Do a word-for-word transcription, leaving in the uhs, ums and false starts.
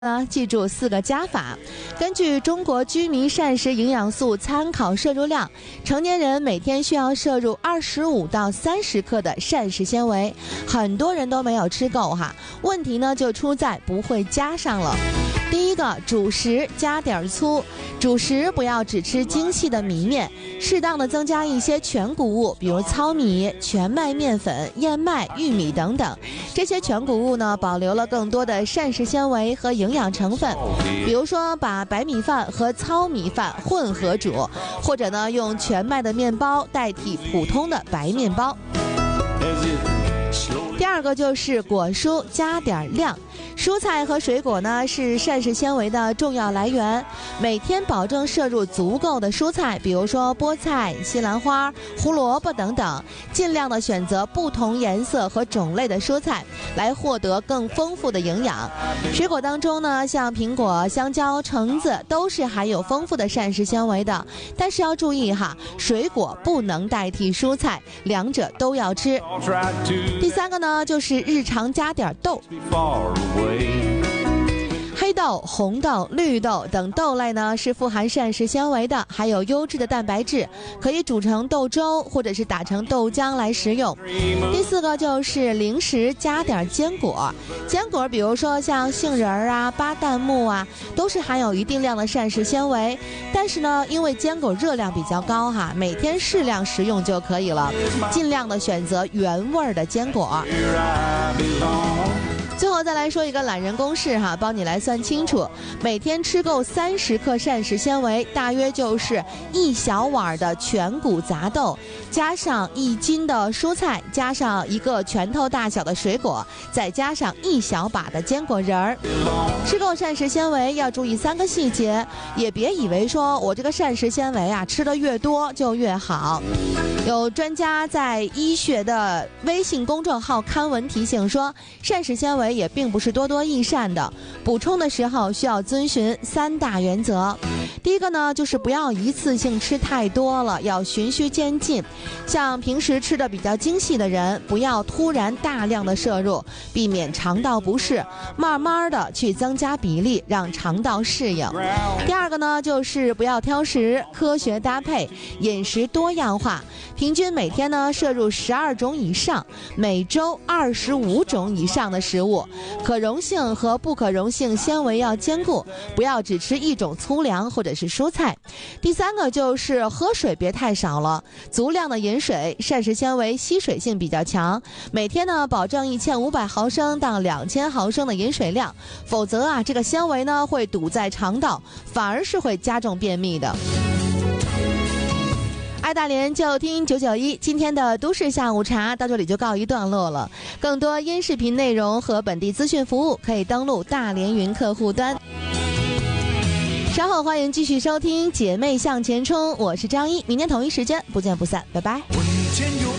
呢，记住四个加法。根据中国居民膳食营养素参考摄入量，成年人每天需要摄入二十五到三十克的膳食纤维，很多人都没有吃够哈。问题呢就出在不会加上了。第一个，主食加点粗，主食不要只吃精细的米面，适当的增加一些全谷物，比如糙米、全麦面粉、燕麦、玉米等等。这些全谷物呢，保留了更多的膳食纤维和营养成分，比如说把白米饭和糙米饭混合煮，或者呢用全麦的面包代替普通的白面包。第二个就是果蔬加点量，蔬菜和水果呢是膳食纤维的重要来源，每天保证摄入足够的蔬菜，比如说菠菜、西兰花、胡萝卜等等，尽量的选择不同颜色和种类的蔬菜，来获得更丰富的营养。水果当中呢，像苹果、香蕉、橙子都是含有丰富的膳食纤维的，但是要注意哈，水果不能代替蔬菜，两者都要吃。第三个呢，就是日常加点豆。黑豆、红豆、绿豆等豆类呢是富含膳食纤维的，还有优质的蛋白质，可以煮成豆粥或者是打成豆浆来食用。第四个就是零食加点坚果，坚果比如说像杏仁啊、巴旦木啊，都是含有一定量的膳食纤维，但是呢，因为坚果热量比较高哈，每天适量食用就可以了，尽量的选择原味的坚果。最后再来说一个懒人公式哈，帮你来算清楚。每天吃够三十克膳食纤维，大约就是一小碗的全谷杂豆，加上一斤的蔬菜，加上一个拳头大小的水果，再加上一小把的坚果仁儿。吃够膳食纤维要注意三个细节，也别以为说我这个膳食纤维啊吃得越多就越好。有专家在医学的微信公众号刊文提醒说，膳食纤维也并不是多多益善的，补充的时候需要遵循三大原则。第一个呢，就是不要一次性吃太多了，要循序渐进。像平时吃的比较精细的人，不要突然大量的摄入，避免肠道不适，慢慢的去增加比例，让肠道适应。第二个呢，就是不要挑食，科学搭配，饮食多样化，平均每天呢摄入十二种以上，每周二十五种以上的食物，可溶性和不可溶性纤维要兼顾，不要只吃一种粗粮或者是蔬菜。第三个就是喝水别太少了，足量的饮水，膳食纤维吸水性比较强，每天呢保证一千五百毫升到两千毫升的饮水量，否则啊这个纤维呢会堵在肠道，反而是会加重便秘的。爱大连就听九九一，今天的都市下午茶到这里就告一段落了。更多音视频内容和本地资讯服务，可以登录大连云客户端。稍后欢迎继续收听姐妹向前冲，我是张一，明天同一时间不见不散，拜拜。